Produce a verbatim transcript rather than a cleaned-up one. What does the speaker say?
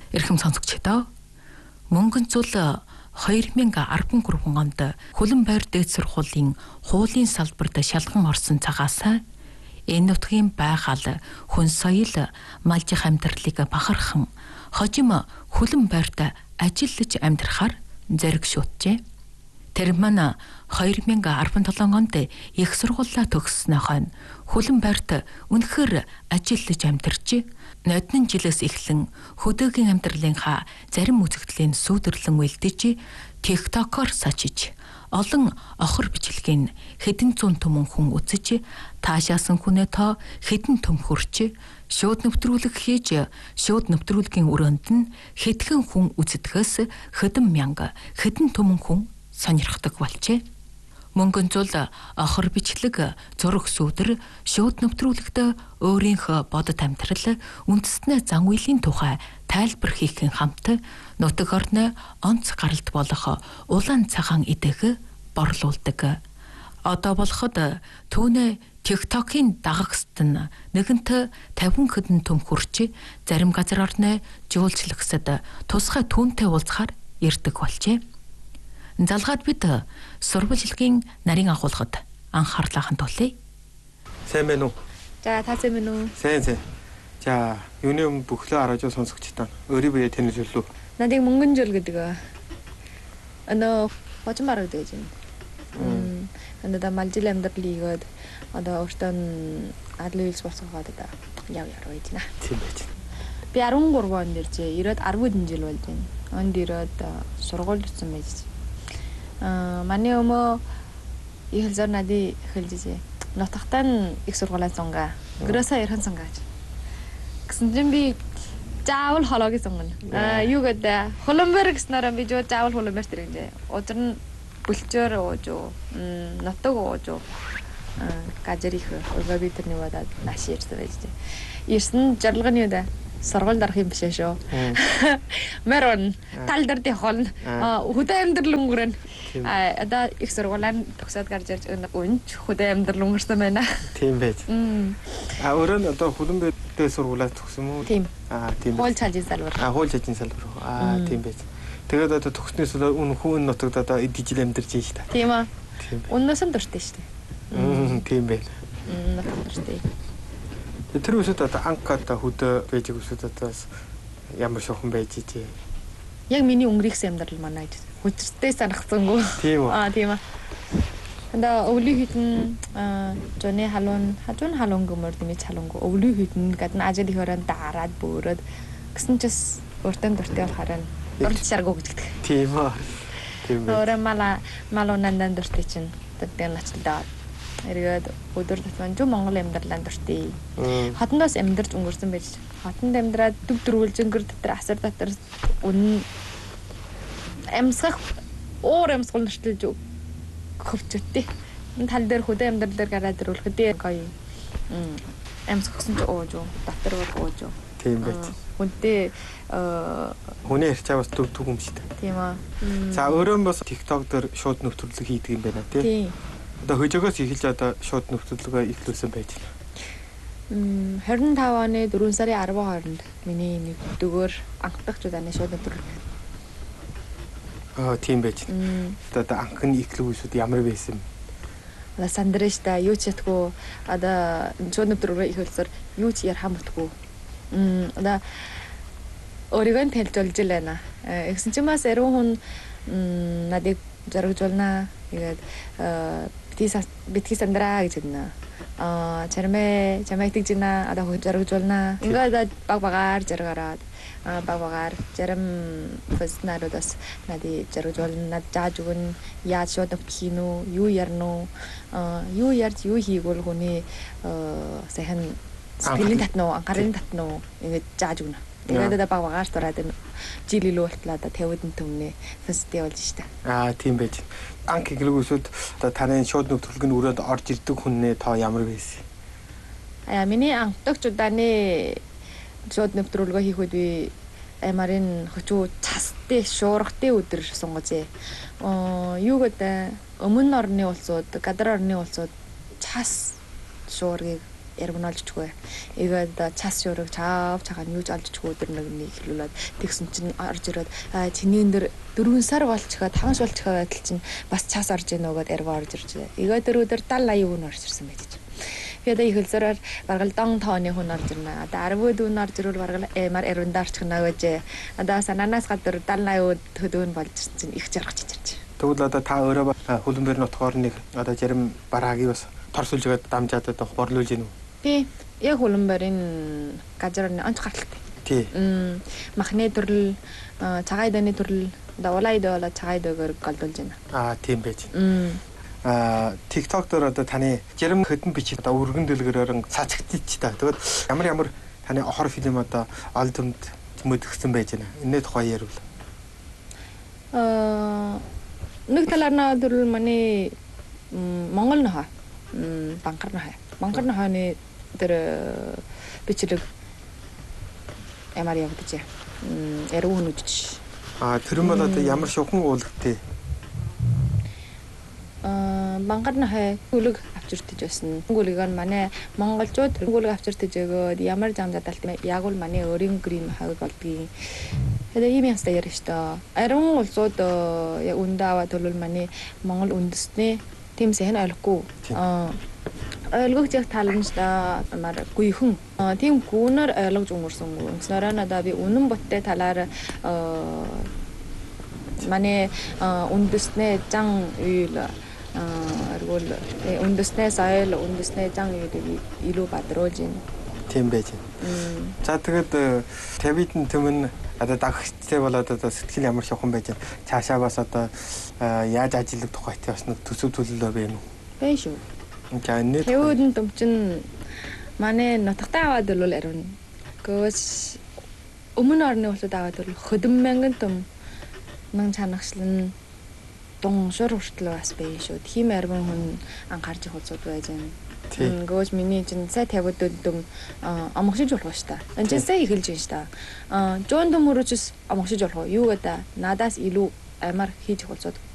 Эрхэм сонсогчдоо мөнгөн цул хоёр мянга арван гурван онд Хөлбөмбойр дээд сургуулийн хуулийн салбарт шалган орсон цагаас энэ нутгийн байгаль, хүн соёл, малжих амьдралыг бахархан хожим Хөлбөмбойрт ажиллаж амьдрахаар зэрэг шүүтжээ. Тэр маань хоёр мянга арван долоо онд их сургуулаа төгссөнөөхөө Хөлбөмбойрт үнэхээр ажиллаж амьдарч нодны жилээс эхлэн хөдөөгийн амьдралынхаа зарим үзэгдлийн сүйдэрлэн үлдэж тиктокоор сачиж олон охор бичлэгийн хэдэн зуун түмэн хүн үзэж таашаасан хүнээ тоо хэдэн төм хөрч шууд нэвтрүүлэг хийж шууд нэвтрүүлгийн өрөөнд нь хэдхэн хүн үздэгээс хэдэн мянга хэдэн түмэн хүн сонирхдаг болжээ. Мөнгөн цул охор бичлэг зураг сүүдэр шууд нэвтрүүлэгт өөрийнхөө бодит амьдрал үндэстнээ зан үйлийн тухай тайлбар хийхин хамт нутаг орны онц гаралт болох улаан цагаан эдэг борлуулдаг. Одоо болоход түүнээ тиктокийн дагагчд нь нэгэнт тавин хэдэн төм хурч зарим газар орны жуулчлагсад тусгай түүнтэй уулзахаар ирдэг болжээ. Залгаад бид сурвалжилгийн нарийн агуулгад анхаарлаахан тулъя. Сайн байна уу? За та сайн байна уу? Сайн сайн. За юуны өмнө бүхлөө араажуу сонсогчдоо өөрийн биеэ танилцуулъя. Надыг мөнгөн жил гэдэг. Өнөө хожимар гэдэг юм. Мм. Андаа малжил амьдралыгод одоо өөртөө адлын үйлс болсоход одоо яв яр байж байна. Тийм байж. Би арван гурван онд иржээ. Ирээд арван хэдэн жил болж байна. Онд ирээд сургууль утсан байж. Аа манай өмөө их хэлзэр надад хэлжээ. Нотахтаа их сургуулаа сонгаа. Гэрээсээ ярхан сонгаач. Гэсэн чинь би заавал хологи сонгоно. Аа юу гэдэг Хөлбөмбойр гэснээр би жоо заавал Хөлбөмбойр тэрэгжээ. Өдөр нь бүлчээр уужуу. М нотог уужуу. Аа гажрих өвөө би тэрний бодоод маш ярьсан байж тээ. Ирсэн жаргалганы удаа сургууль дарах юм биш шүү. Мэрон тал дээр дэх холно. Хөдөө амьдрал өнгөрөн. А одоо их сургуулаа төгсөөд гарч ирж өнч хөдөө амьдрал өнгөрсөн байна. Тийм байж. А өөрөө нь одоо Хөлбөмбойр дээд сургуулаа төгсөн мүү? Тийм. Аа тийм. Хууль цаажийн салбар. А хууль цаажийн салбар. Аа тийм байж. Тэгээд одоо төгснөөс үн хүн нутагт одоо эдэж ил амьдарч байна шүү дээ. Тийм аа. Үннээс нь дуртай шүү дээ. Мм тийм байна. Мм дуртай. Тэр үсэд одоо анката хөдөө байж үсэд одоо ямар шохон байж ичээ. Яг миний өнгөрийгс амьдрал манай гэж хүчтэй санагцсангүй. Тийм үү? Аа тийм аа. Анда өвлий хитэн жоны халуун хажуун халуун гомор дэмий халуунгүй өвлий хитэн гадна ажил их өрөөнд дараад бөөрөөд гэсэн чис өртөнд дуртай болохоор урд шаргуу гэж гэдэг. Тийм аа. Тийм ээ. Өөрөө мала малуунандан дуртай чинь тэр начлаа. Эргээд өдөр тутмын зөв Монгол амьдралаа дуртай. Хотондоос амьдарч өнгөрсөн байж. Хотонд амьдраад төв дөрвөлжингэр дотор асар дотор үнэн амьсгах уур амьсгал нэртэлж хөвчөттэй. Энэ тал дээр хөдөө амьдрал дээр гараад ирүүлэхэд гоё. Амьсгахсан ч ууж, дотор ууж. Тийм байж. Хүнтэй хүний ярьчаа бас төв төв юм шиг. Тийм аа. За өөрөө бас TikTok дээр шууд нөхцөлөг хийдэг юм байна тий. Одоо хожоогоос эхэлж одоо шууд нөхцөлгөө ихлүүлсэн байж байна. Мм двадцать пять оны дөрвөн сарын арван хооронд миний нэг дөгөөр анх дахь удааны шууд нөхцөлөг. Аа тийм байж. Одоо анхны ихлүү үсүүд ямар байсан? Одоо сандрэж та юу ч ятгүй одоо шууд нөхцөлгөө ихэлсээр юу ч яр хамтгүй. Мм одоо өөрийгөө тэлжүүлж байна. Тэгсэн чинь бас ариун хүн надыг зоригжуулна. Тэгээд битгий сандраа гэж хэлнэ. Аа чармэ чамайг тэгжинэ одоо зоригжуулна. Ингээд баг багаар жаргараад баг багаар зарим фэстнаруудаас надыг зоригжуулна. Зааж өгнө. Яаж шууд кино юу ярно. Аа юу ярьж юу хийгүүл хүний сайхан скрин татна уу, анхаарын татна уу ингээд зааж өгнө. Тэгээд одоо баг багаар дураад жил илүү болтлоо одоо тавьд төмнө фестивал болж штэ. Аа тийм байж. Анх иглүүсүүд одоо таны шууд нөхцөлгөнд өрөөнд орж ирдэг хүнээ тоо ямар байсан? Аа миний анх дахь удааны шууд нөхцөлгөө хийхэд би амарын хөчөө цастай шуургатай өдөр сонгоцээ. Аа юу гэдэг өмнө орны улсууд, гадар орны улсууд цас шуургийг яргнуулжгүй. Тэгээд цас шуурыг чаав чагаан юуж олжгүй өдөр нэг нэг хэлүүлээд тэгсэн чинь орж ирээд чиний энэ дөрвөн сар болчихоо таван сар болчихоо байтал чинь бас цас орж ийн нөгөөд ярга орж ирж. Тэгээд дөрөв өдөр даал аяг нь орж ирсэн байж. Тэгээд их хэлсээр баргал дан тооны хүн орж ирнэ. Одоо арвууд үн орж ирвэл баргал эмар эрвэндаарч гэнэ гэж. Одоо санаанаас гадар дан аяуд хөдөөнд болж ирсэн чинь их жаргаж чирч. Тэгвэл одоо та өөрөө хөлбөмбөр нутгаар нэг одоо зарим бараагийг бас торсуулж байгаа дамжаад одоо борлуулж гинүү. Тий. Яг хөлбөмбөрийн газар онц гаралтай. Тий. Мм махны төрөл, цагаан дэний төрөл, давлаа идэл цагаан дэгээр голдуулж байна. Аа тийм байж. Мм А TikTok дээр одоо таны зарим хэдэн бичиг одоо өргөн дэлгэрээр цаацагдчих та. Тэгвэл ямар ямар таны хор фильм одоо олд төмд мөдгсөн байж байна. Энэ тухай ярил. Аа нэг талаар нь дөрвөл манай Монгол нөхөө банкар нөхөө. Банкар нөхөөний тэр бичлэг ямар явагдаж байна. Эрүүн үжиж. А тэр нь бол одоо ямар шухан уулгтэй. Аа банкар нөхөө гүлэг авчиртаж байсан. Гүлэг нь манай монголчууд гүлэг авчиртаж өгөөд ямар зам задалт яг бол манай өөрийн грин хавь болдгийг. Тэгээд ийм ястаа ярина шүү дээ. Ариун улсууд яг үндэ аваад бол манай Монгол үндэсний тийм сайн ойлгохгүй. Аа ойлгож яг таалж та мар гүйхэн. Тийм гүнээр ойлгож өнгөрсөн гоо. Ингэснээр надаа би үнэн боттой талаар манай үндэсний зан үйл аргуул үндэсний соёл үндэсний зан үеийг илүү бадруулж байна. Тийм байж байна. За тэгээд тавидын төмөн одоо дагагчтай болоод одоо сэтгэл ямар шохон байж байна. Цаашаа бас одоо яаж ажиллах тухайтай бас нэг төсөв төлөлөө байна уу? Байна шүү. За энэ тавидын төм чин манай нутагтаа аваад бол ариун. Гөөс өмнө орны улсад аваад бол хөдөн мянган төм нан чанагшлан дун шур хүртэл бас байна шүү. Тийм арвин хүн анхаарч их улсууд байж байна. Гөөж миний чинь сая тавиудад дөм амгшиж болох шүү дээ. Энд чинь сая эхэлж байна шүү дээ. Аа жон дөм өрөөчс амгшиж болох юу гэдэг надаас илүү амар хийж их улсууд